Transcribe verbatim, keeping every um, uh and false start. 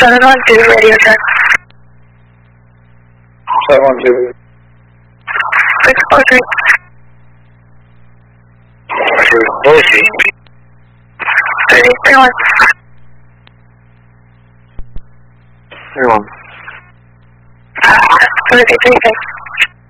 seven one two, radio check. seven one two. six four three. Lucy. thirty three one. three one. thirty three six.